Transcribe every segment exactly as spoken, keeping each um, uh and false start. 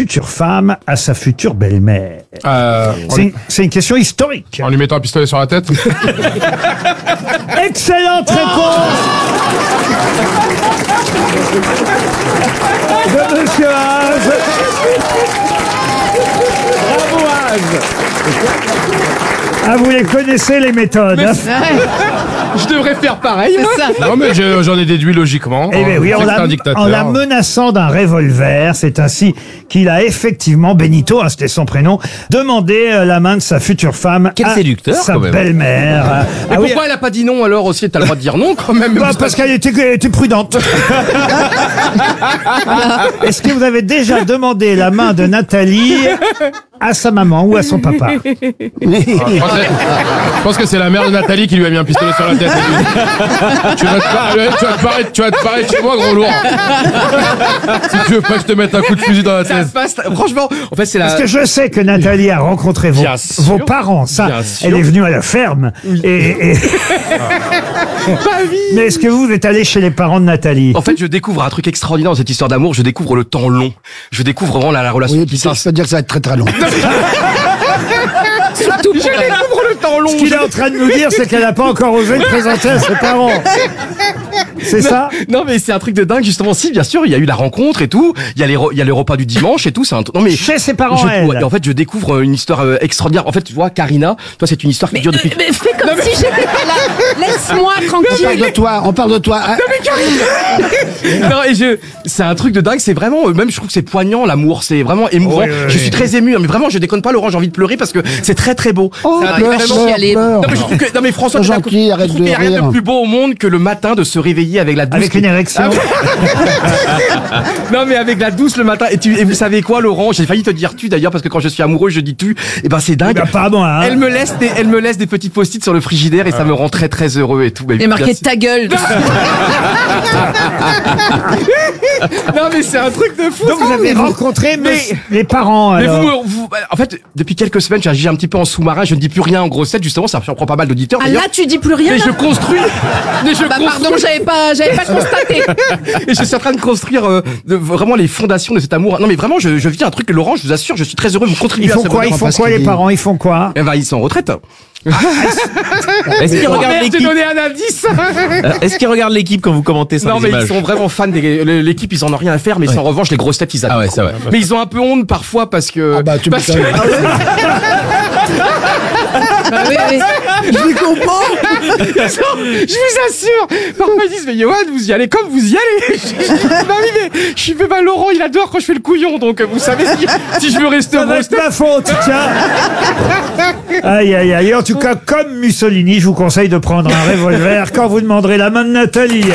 future femme à sa future belle-mère? Euh, C'est une, c'est une question historique. En lui mettant un pistolet sur la tête. Excellente réponse de Monsieur Haas. Bravo Haas. Ah, vous les connaissez les méthodes. hein Je devrais faire pareil. C'est ça. Non mais je- j'en ai déduit logiquement. Eh bien oui, Je en sais que la, c'est un dictateur. en la menaçant d'un revolver, c'est ainsi qu'il a effectivement, Benito, hein, c'était son prénom, demandé euh, la main de sa future femme Quel à séducteur, sa quand même. belle-mère. Ah Et oui, pourquoi elle a pas dit non alors aussi? T'as le droit de dire non quand même. bah, parce qu'elle était, elle était prudente. Est-ce que vous avez déjà demandé la main de Nathalie à sa maman ou à son papa? Je pense que- je pense que c'est la mère de Nathalie qui lui a mis un pistolet sur la tête. tu, vas te parler, tu, vas te parler, tu vas te parler de chez moi, gros lourd. Si tu veux pas que je te mette un coup de fusil dans la Ça tête. se passe, franchement, en fait, c'est la. Parce que je sais que Nathalie a rencontré vos, Bien sûr. vos parents, ça. Bien sûr. Elle est venue à la ferme. Et, et- Mais est-ce que vous êtes allé chez les parents de Nathalie? En fait, je découvre un truc extraordinaire dans cette histoire d'amour. Je découvre le temps long. Je découvre vraiment la, la relation Oui, qui puis ça, s'installe. ça veut dire que ça va être très très long. Surtout, je découvre le temps long. Ce qu'il est en train de nous dire, c'est qu'elle n'a pas encore osé le présenter à ses parents. C'est ça? Non, mais c'est un truc de dingue, justement. Si, bien sûr, il y a eu la rencontre et tout. Il y a les, re- il y a le repas du dimanche et tout. C'est un truc. Non, mais. Chez ses parents, je, elle. ouais, et en fait, je découvre une histoire euh, extraordinaire. En fait, tu vois, Karina, toi, c'est une histoire qui dure depuis. Mais fais comme si j'étais pas là. Laisse-moi On parle tranquille. de toi, on parle de toi. Ah, Non, et je, c'est un truc de dingue. C'est vraiment, euh, même, je trouve que c'est poignant, l'amour. C'est vraiment émouvant. Oui, oui, je oui. suis très ému. Mais vraiment, je déconne pas, Laurent. J'ai envie de pleurer parce que c'est très, très beau. oh, C'est un- pleure, vraiment pleure, chialer. pleure. Non mais, je trouve que, non mais François, C'est tu gentil, je arrête trouve de qu'il y a rien rire. de plus beau au monde que le matin de se réveiller avec la douce. Avec une érection? Non mais avec la douce le matin. Et, tu, et vous savez quoi, Laurent? J'ai failli te dire tu d'ailleurs parce que quand je suis amoureux, je dis tu. Et ben c'est dingue. Bah, pas moi, hein. Elle me laisse des, elle me laisse des petits post-it sur le frigidaire et ça me rend très très heureux et tout. Il est marqué Merci. ta gueule. Non mais c'est un truc de fou. Donc vous avez rencontré Mais- mes- les parents, Mais alors. vous, vous, en fait, depuis quelques semaines, j'agis un petit peu en sous-marin. Je ne dis plus rien en grossette. Justement, ça surprend pas mal d'auditeurs. Ah d'ailleurs. là, tu dis plus rien. Mais là je construis. Mais je Bah construis. pardon, j'avais pas, j'avais pas constaté. Et je suis en train de construire euh, de- vraiment les fondations de cet amour. Non mais vraiment, je, je vis un truc, Laurent, je vous assure, je suis très heureux de vous contribuer Ils à font ce quoi? Ils bonheur. font parce quoi, qu'il les est- parents? Ils font quoi? Eh ben, ils sont en retraite. Est-ce qu'ils regardent Merde, j'ai l'équipe donné un indice. Euh, Est-ce qu'ils regardent l'équipe quand vous commentez sans Non les mais images ils sont vraiment fans des l'équipe, ils en ont rien à faire, mais Ouais. en revanche les grosses têtes ils adorent. Ah ouais, c'est vrai. Mais ils ont un peu honte parfois parce que. Ah bah, tu parce que- m'étonnes. Bah oui, oui. Je les comprends. je vous assure. Parfois ils disent mais Johan, vous y allez comme vous y allez. Bah oui mais je suis pas Laurent, il adore quand je fais le couillon, donc vous savez si, si je veux rester Ça au va grosse être ma faute, tiens. Aïe, aïe, aïe. En tout cas, comme Mussolini, je vous conseille de prendre un revolver quand vous demanderez la main de Nathalie.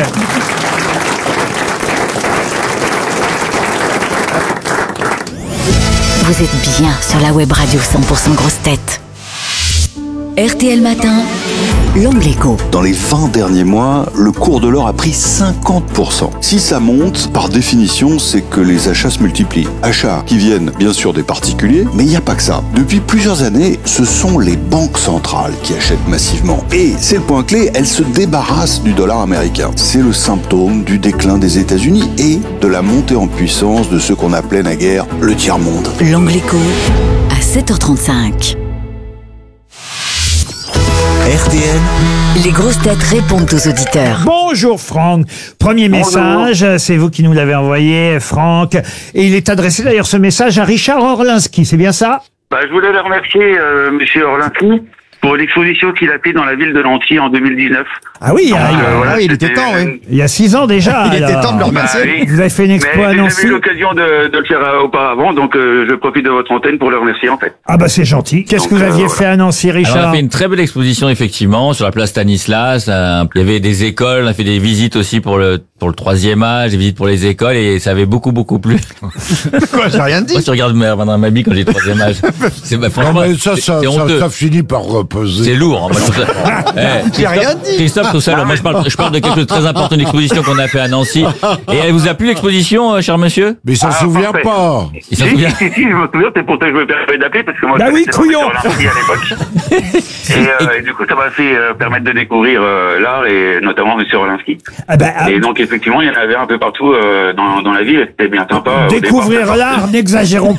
Vous êtes bien sur la web radio cent pour cent grosse tête. R T L Matin, l'angle écho. Dans les vingt derniers mois, le cours de l'or a pris cinquante pour cent. Si ça monte, par définition, c'est que les achats se multiplient. Achats qui viennent bien sûr des particuliers, mais il n'y a pas que ça. Depuis plusieurs années, ce sont les banques centrales qui achètent massivement. Et c'est le point clé, elles se débarrassent du dollar américain. C'est le symptôme du déclin des États-Unis et de la montée en puissance de ce qu'on appelait naguère le tiers-monde. L'angle écho à sept heures trente-cinq. R T L. Les grosses têtes répondent aux auditeurs. Bonjour Franck. Premier message, c'est vous qui nous l'avez envoyé, Franck. Et il est adressé d'ailleurs ce message à Richard Orlinski, c'est bien ça? Bah, je voulais le remercier, euh, Monsieur Orlinski, pour l'exposition qu'il a fait dans la ville de Nancy en deux mille dix-neuf. Ah oui, il y a, Donc, euh, voilà, il était c'était temps, une- oui. il y a six ans déjà. Il était alors. temps de le remercier. Bah, oui. Vous avez fait une expo Mais à j'ai Nancy. jamais eu l'occasion de, de le faire euh, auparavant, donc euh, je profite de votre antenne pour le remercier en fait. Ah bah c'est gentil. Qu'est-ce que Donc, vous euh, aviez voilà. fait à Nancy, Alors, on Richard? a fait une très belle exposition effectivement sur la place Stanislas. Euh, Il y avait des écoles, on a fait des visites aussi pour le pour le troisième âge, des visites pour les écoles et ça avait beaucoup beaucoup plu. Quoi, j'ai rien dit. Moi, tu regardes Bernard Mabie quand j'ai le troisième âge. C'est bah, Non, franchement, mais ça, c'est- ça, c'est ça, honteux. ça finit par reposer. C'est lourd. Hein, moi, je trouve ça- Eh, J'ai rien dit. Christophe, tout ça. Alors, moi, je parle, je parle de quelque chose de très important, une exposition qu'on a fait à Nancy. Et elle vous a plu l'exposition, euh, cher monsieur? Mais il s'en Ah, souvient parfait. pas. Il s'en Si, souvient. si, si, je me souviens, c'est pour ça que je me permets d'appeler, parce que moi, Bah je oui, connaissais couillon. Orlinski à l'époque. et, euh, et du coup, ça m'a fait euh, permettre de découvrir euh, l'art, et notamment Monsieur Orlinski. Ah bah, ah, Et donc, effectivement, il y en avait un peu partout euh, dans, dans la ville, et c'était bien sympa. Au départ, découvrir ça partait- l'art, n'exagérons